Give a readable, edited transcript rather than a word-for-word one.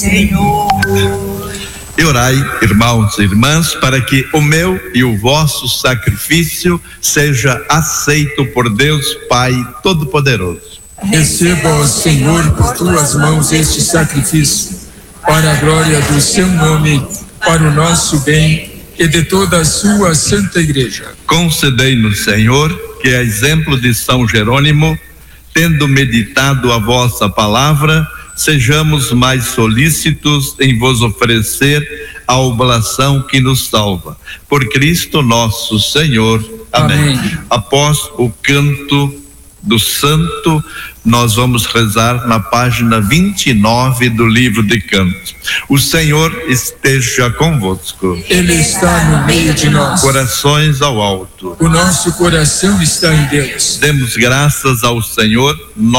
Senhor. E orai, irmãos e irmãs, para que o meu e o vosso sacrifício seja aceito por Deus Pai Todo-Poderoso. Receba, ó Senhor, por tuas mãos este sacrifício, para a glória do seu nome, para o nosso bem e de toda a sua santa igreja. Concedei-nos, Senhor, que a exemplo de São Jerônimo, tendo meditado a vossa palavra, sejamos mais solícitos em vos oferecer a oblação que nos salva. Por Cristo nosso Senhor. Amém. Após o canto do santo, nós vamos rezar na página 29 do livro de Cantos. O Senhor esteja convosco. Ele está no meio de nós. Corações ao alto. O nosso coração está em Deus. Demos graças ao Senhor.